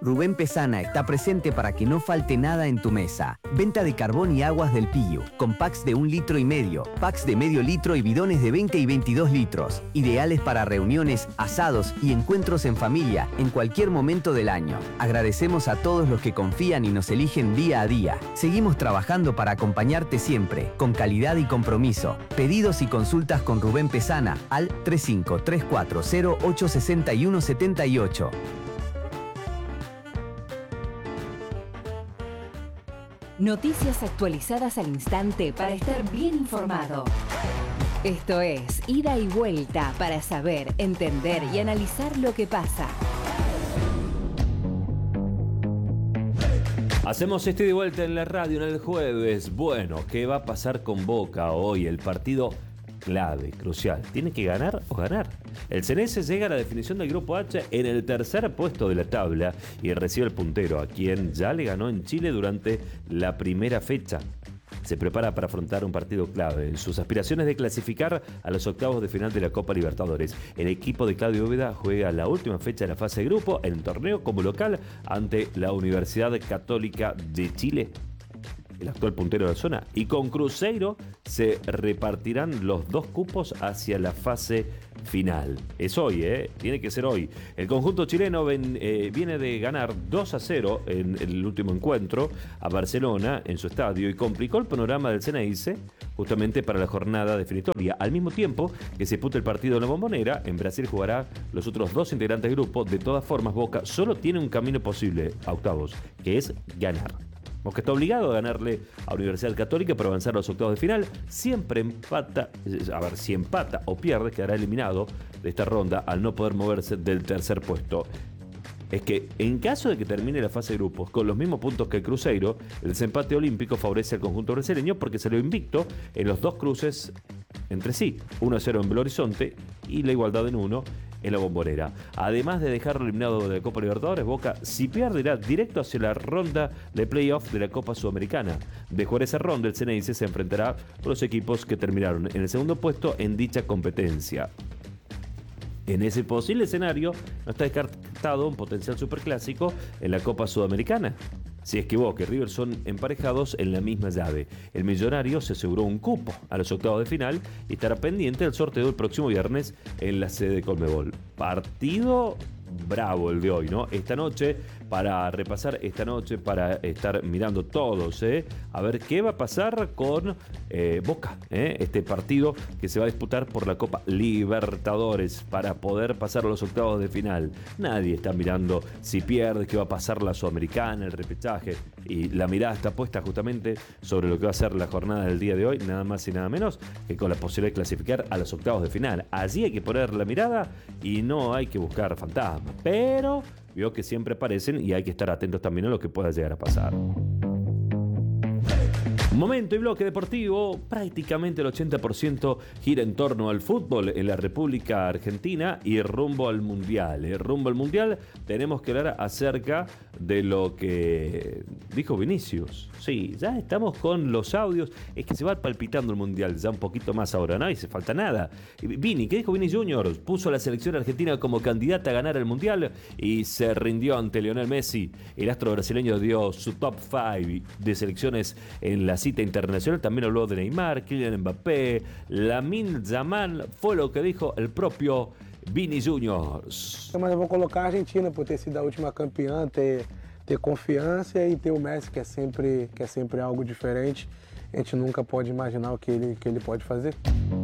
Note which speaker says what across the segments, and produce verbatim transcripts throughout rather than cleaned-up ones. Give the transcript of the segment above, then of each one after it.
Speaker 1: Rubén Pesana está presente para que no falte nada en tu mesa. Venta de carbón y aguas del Pillo, con packs de un litro y medio, packs de medio litro y bidones de veinte y veintidós litros. Ideales para reuniones, asados y encuentros en familia en cualquier momento del año. Agradecemos a todos los que confían y nos eligen día a día. Seguimos trabajando para acompañarte siempre, con calidad y compromiso. Pedidos y consultas con Rubén Pesana al tres cinco tres cuatro cero ocho seis uno siete ocho.
Speaker 2: Noticias actualizadas al instante para estar bien informado. Esto es Ida y Vuelta para saber, entender y analizar lo que pasa.
Speaker 3: Hacemos este de vuelta en la radio en el jueves. Bueno, ¿qué va a pasar con Boca hoy? El partido clave, crucial. ¿Tiene que ganar o ganar? El Ceneice llega a la definición del Grupo H en el tercer puesto de la tabla y recibe al puntero, a quien ya le ganó en Chile durante la primera fecha. Se prepara para afrontar un partido clave en sus aspiraciones de clasificar a los octavos de final de la Copa Libertadores. El equipo de Claudio Úbeda juega la última fecha de la fase de grupo en el torneo como local ante la Universidad Católica de Chile, el actual puntero de la zona, y con Cruzeiro se repartirán los dos cupos hacia la fase final. Es hoy, ¿eh? Tiene que ser hoy. El conjunto chileno ven, eh, viene de ganar dos a cero en el último encuentro a Barcelona en su estadio y complicó el panorama del Ceneice justamente para la jornada definitoria. Al mismo tiempo que se disputa el partido en la Bombonera, en Brasil jugará los otros dos integrantes del grupo. De todas formas, Boca solo tiene un camino posible a octavos, que es ganar. Boca está obligado a ganarle a Universidad Católica para avanzar a los octavos de final. Siempre empata, a ver, si empata o pierde, quedará eliminado de esta ronda al no poder moverse del tercer puesto. Es que en caso de que termine la fase de grupos con los mismos puntos que el Cruzeiro, el desempate olímpico favorece al conjunto brasileño porque salió invicto en los dos cruces entre sí, uno a cero en Belo Horizonte y la igualdad en uno en la Bombonera. Además de dejarlo eliminado de la Copa Libertadores, Boca, si pierde, irá directo hacia la ronda de playoff de la Copa Sudamericana. De jugar esa ronda, el Ceneice se enfrentará con los equipos que terminaron en el segundo puesto en dicha competencia. En ese posible escenario, no está descartado un potencial superclásico en la Copa Sudamericana. Si es que Boca y River son emparejados en la misma llave. El Millonario se aseguró un cupo a los octavos de final y estará pendiente del sorteo el próximo viernes en la sede de Conmebol. Partido bravo el de hoy, ¿no? Esta noche, para repasar esta noche, para estar mirando todos, ¿eh? A ver qué va a pasar con eh, Boca, ¿eh? Este partido que se va a disputar por la Copa Libertadores para poder pasar a los octavos de final. Nadie está mirando si pierde, qué va a pasar la Sudamericana, el repechaje, y la mirada está puesta justamente sobre lo que va a ser la jornada del día de hoy, nada más y nada menos que con la posibilidad de clasificar a los octavos de final. Allí hay que poner la mirada y no hay que buscar fantasmas. Pero veo que siempre aparecen y hay que estar atentos también a lo que pueda llegar a pasar. Momento y bloque deportivo. Prácticamente el ochenta por ciento gira en torno al fútbol en la República Argentina y rumbo al Mundial. Eh, rumbo al Mundial tenemos que hablar acerca de lo que dijo Vinicius. Sí, ya estamos con los audios. Es que se va palpitando el Mundial ya un poquito más ahora, ¿no? Y se falta nada. Vini, ¿qué dijo Vini Junior? Puso a la selección argentina como candidata a ganar el Mundial y se rindió ante Lionel Messi. El astro brasileño dio su top cinco de selecciones en la cita internacional. También habló de Neymar, Kylian Mbappé, Lamine Yamal. Fue lo que dijo el propio Vini Junior.
Speaker 4: Mas eu vou colocar a Argentina por ter sido a última campeã, ter, ter confiança e ter o Messi, que é sempre, que é sempre algo diferente. A gente nunca pode imaginar o que ele, que ele pode fazer.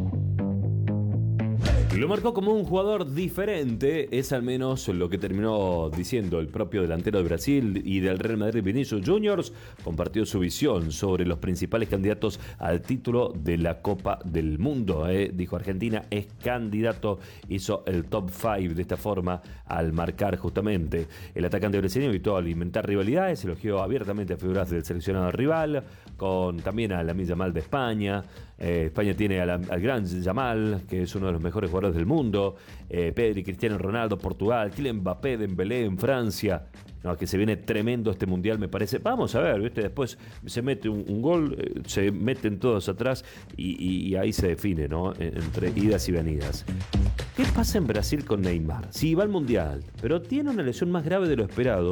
Speaker 3: Lo marcó como un jugador diferente, es al menos lo que terminó diciendo el propio delantero de Brasil y del Real Madrid, Vinicius Junior. Compartió su visión sobre los principales candidatos al título de la Copa del Mundo. ¿eh? Dijo: Argentina es candidato, hizo el top cinco de esta forma al marcar justamente. El atacante brasileño evitó alimentar rivalidades, elogió abiertamente a figuras del seleccionado rival, con también a Lamine Yamal de España. Eh, España tiene a la, al gran Yamal, que es uno de los mejores jugadores del mundo. Eh, Pedri, Cristiano Ronaldo, Portugal, Kylian Mbappé, Dembélé en Francia. No, que se viene tremendo este mundial, me parece. Vamos a ver, ¿viste? Después se mete un, un gol, eh, se meten todos atrás y, y, y ahí se define, ¿no? Entre idas y venidas. ¿Qué pasa en Brasil con Neymar? Sí, va al mundial, pero tiene una lesión más grave de lo esperado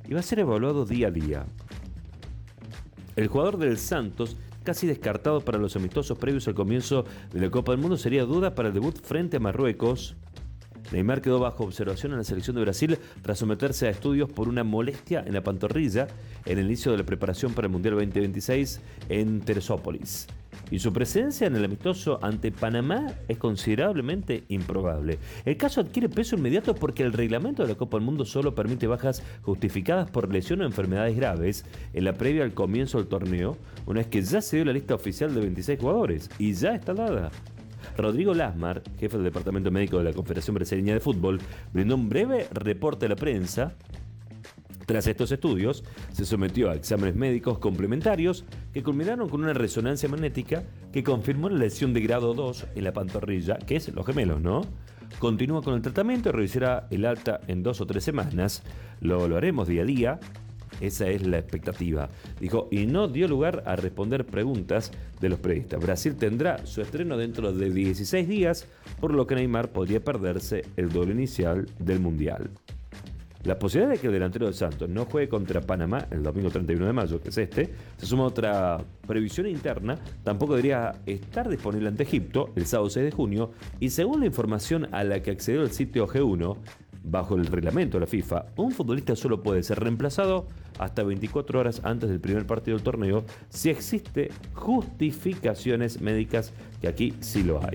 Speaker 3: y va a ser evaluado día a día. El jugador del Santos, casi descartado para los amistosos previos al comienzo de la Copa del Mundo, sería duda para el debut frente a Marruecos. Neymar quedó bajo observación en la selección de Brasil tras someterse a estudios por una molestia en la pantorrilla en el inicio de la preparación para el Mundial veinte veintiséis en Teresópolis. Y su presencia en el amistoso ante Panamá es considerablemente improbable. El caso adquiere peso inmediato porque el reglamento de la Copa del Mundo solo permite bajas justificadas por lesión o enfermedades graves en la previa al comienzo del torneo, una vez que ya se dio la lista oficial de veintiséis jugadores y ya está dada. Rodrigo Lasmar, jefe del Departamento Médico de la Confederación Brasileña de Fútbol, brindó un breve reporte a la prensa. Tras estos estudios, se sometió a exámenes médicos complementarios que culminaron con una resonancia magnética que confirmó la lesión de grado dos en la pantorrilla, que es los gemelos, ¿no? Continúa con el tratamiento y revisará el alta en dos o tres semanas. Lo, lo haremos día a día. Esa es la expectativa, dijo, y no dio lugar a responder preguntas de los periodistas. Brasil tendrá su estreno dentro de dieciséis días, por lo que Neymar podría perderse el duelo inicial del Mundial. La posibilidad de que el delantero del Santos no juegue contra Panamá el domingo treinta y uno de mayo, que es este, se suma a otra previsión interna. Tampoco debería estar disponible ante Egipto el sábado seis de junio, y según la información a la que accedió el sitio G uno, bajo el reglamento de la FIFA, un futbolista solo puede ser reemplazado hasta veinticuatro horas antes del primer partido del torneo si existe justificaciones médicas, que aquí sí lo hay.